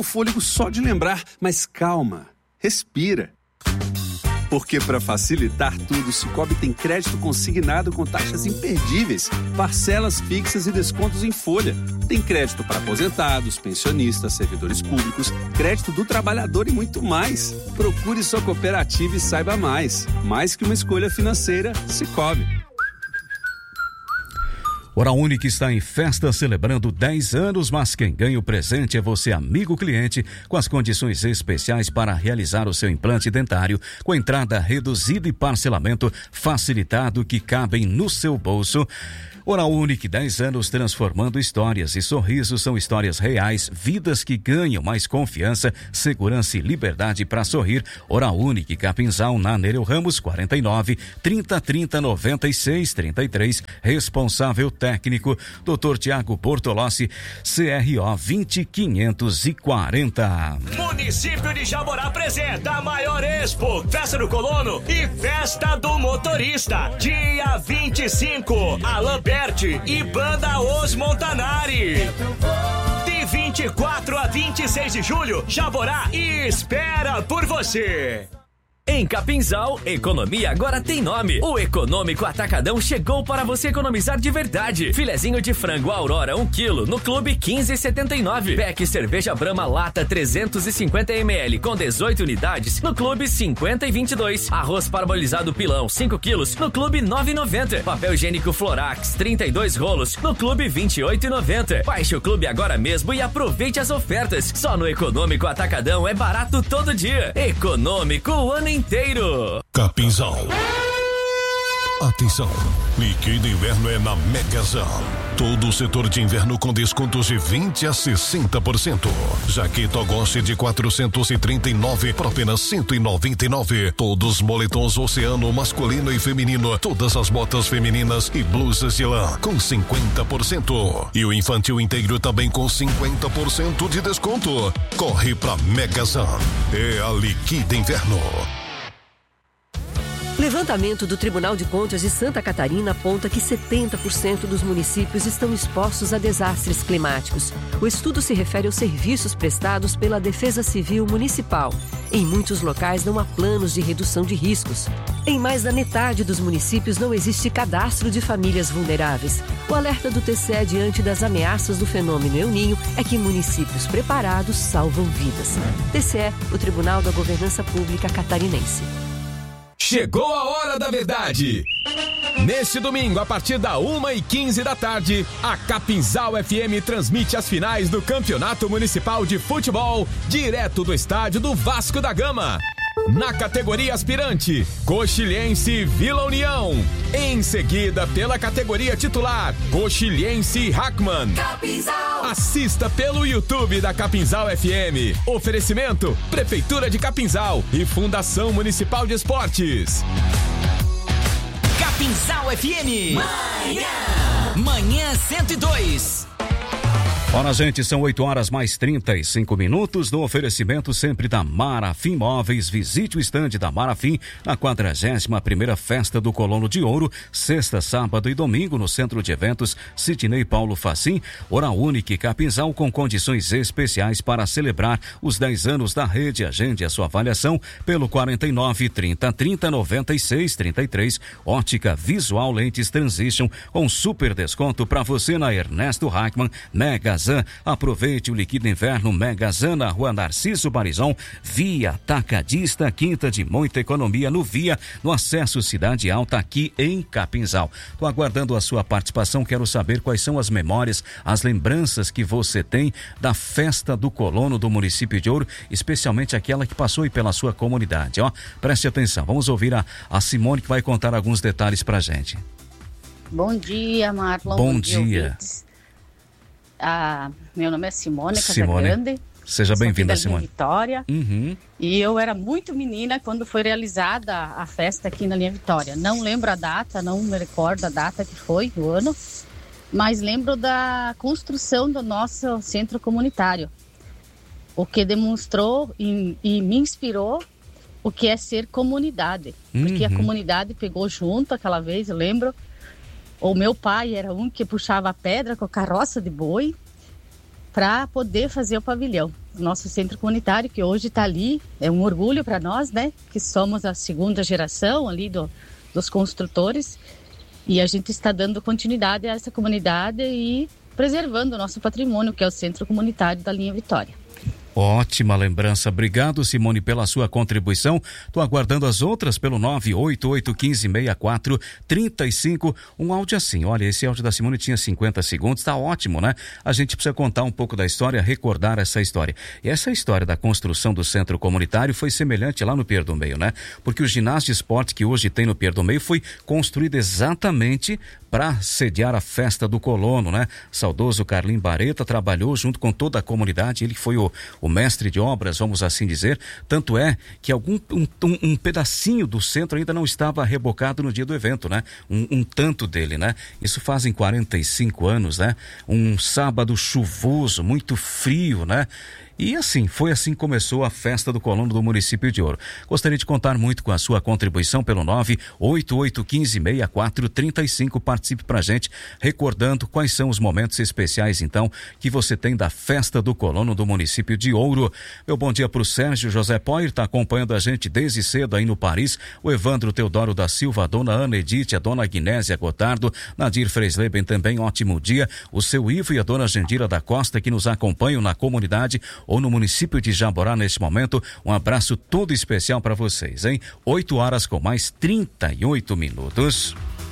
O fôlego só de lembrar, mas calma, respira. Porque para facilitar tudo, o Sicoob tem crédito consignado com taxas imperdíveis, parcelas fixas e descontos em folha. Tem crédito para aposentados, pensionistas, servidores públicos, crédito do trabalhador e muito mais. Procure sua cooperativa e saiba mais. Mais que uma escolha financeira, Sicoob. Oral Unique está em festa celebrando 10 anos, mas quem ganha o presente é você, amigo cliente, com as condições especiais para realizar o seu implante dentário, com entrada reduzida e parcelamento facilitado que cabem no seu bolso. Oral Unique, 10 anos transformando histórias, e sorrisos são histórias reais, vidas que ganham mais confiança, segurança e liberdade para sorrir. Oral Unique, Capinzal, na Nereu Ramos, 49 3030 96 33. Responsável técnico, Dr. Tiago Bortolossi, CRO 20540. Município de Jaborá apresenta a maior expo, Festa do Colono e Festa do Motorista. Dia 25, Alain Berti e Banda Os Montanari. De 24 a 26 de julho, Jaborá espera por você. Em Capinzal, economia agora tem nome. O Econômico Atacadão chegou para você economizar de verdade. Filezinho de frango Aurora 1 kg no Clube 15,79. Pack cerveja Brahma lata 350 ml com 18 unidades no Clube 50,22. Arroz parbolizado pilão 5 kg no Clube 9,90. Papel higiênico Florax 32 rolos no Clube 28,90. Baixe o Clube agora mesmo e aproveite as ofertas. Só no Econômico Atacadão é barato todo dia. Econômico o ano inteiro. Capinzal. Atenção, liquida inverno é na Megazan. Todo o setor de inverno com descontos de 20 a 60%. Jaqueta Ogoste de 439 por apenas 199. Todos moletons Oceano masculino e feminino. Todas as botas femininas e blusas de lã com 50%. E o infantil inteiro também com 50% de desconto. Corre pra Megazan. É a liquida inverno. Levantamento do Tribunal de Contas de Santa Catarina aponta que 70% dos municípios estão expostos a desastres climáticos. O estudo se refere aos serviços prestados pela Defesa Civil Municipal. Em muitos locais não há planos de redução de riscos. Em mais da metade dos municípios não existe cadastro de famílias vulneráveis. O alerta do TCE diante das ameaças do fenômeno El Niño é que municípios preparados salvam vidas. TCE, o Tribunal da Governança Pública Catarinense. Chegou a hora da verdade! Neste domingo, a partir da 1h15 da tarde, a Capinzal FM transmite as finais do Campeonato Municipal de Futebol, direto do estádio do Vasco da Gama. Na categoria aspirante, Coxilhense e Vila União. Em seguida, pela categoria titular, Coxilhense e Hackman. Capinzal. Assista pelo YouTube da Capinzal FM. Oferecimento, Prefeitura de Capinzal e Fundação Municipal de Esportes. Capinzal FM. Manhã 102. Ora, gente, são 8h mais 35 minutos, no oferecimento sempre da Marafim Móveis. Visite o estande da Marafim na 41ª Festa do Colono de Ouro, sexta, sábado e domingo no Centro de Eventos Sidney Paulo Facim. Oral Unique Capinzal com condições especiais para celebrar os 10 anos da rede. Agende a sua avaliação pelo 49 30 30 96 33. Ótica Visual Lentes Transition com super desconto para você na Ernesto Hackman Megazan. Aproveite o liquida inverno Megazan na Rua Narciso Barizon, Via Atacadista, quinta de muita economia no Via, no acesso Cidade Alta aqui em Capinzal. Tô aguardando a sua participação, quero saber quais são as memórias, as lembranças que você tem da Festa do Colono do município de Ouro, especialmente aquela que passou aí pela sua comunidade, ó. Preste atenção, vamos ouvir a Simone que vai contar alguns detalhes pra gente. Bom dia, Marlon. Bom dia. Meu nome é Simone Casagrande. Seja bem-vinda, Simone. Vitória. Uhum. E eu era muito menina quando foi realizada a festa aqui na Linha Vitória. Não lembro a data, não me recordo a data que foi, o ano, mas lembro da construção do nosso centro comunitário, o que demonstrou e me inspirou o que é ser comunidade. Porque a comunidade pegou junto aquela vez, eu lembro. O meu pai era um que puxava a pedra com a carroça de boi para poder fazer o pavilhão. nosso centro comunitário, que hoje está ali. É um orgulho para nós, né? Que somos a segunda geração ali dos construtores. E a gente está dando continuidade a essa comunidade e preservando o nosso patrimônio, que é o centro comunitário da linha Vitória. Ótima lembrança. Obrigado, Simone, pela sua contribuição. Estou aguardando as outras pelo 988156435. Um áudio assim. Olha, esse áudio da Simone tinha 50 segundos. Tá ótimo, né? A gente precisa contar um pouco da história, recordar essa história. E essa história da construção do centro comunitário foi semelhante lá no Pierre do Meio, né? Porque o ginásio de esporte que hoje tem no Pierre do Meio foi construído exatamente para sediar a festa do colono, né? Saudoso Carlim Bareta trabalhou junto com toda a comunidade. Ele foi o mestre de obras, vamos assim dizer. Tanto é que um pedacinho do centro ainda não estava rebocado no dia do evento, né? Um tanto dele, né? Isso fazem 45 anos, né? Um sábado chuvoso, muito frio, né? E assim, foi assim que começou a festa do colono do município de Ouro. Gostaria de contar muito com a sua contribuição pelo 988156435. Participe pra gente, recordando quais são os momentos especiais, então, que você tem da festa do colono do município de Ouro. Meu bom dia pro Sérgio José Poir, está acompanhando a gente desde cedo aí no Paris. O Evandro Teodoro da Silva, a dona Ana Edith, a dona Guinésia Gotardo, Nadir Freisleben também, ótimo dia. O seu Ivo e a dona Jandira da Costa, que nos acompanham na comunidade ou no município de Jaborá neste momento. Um abraço todo especial para vocês, hein? 8 horas com mais 38 minutos.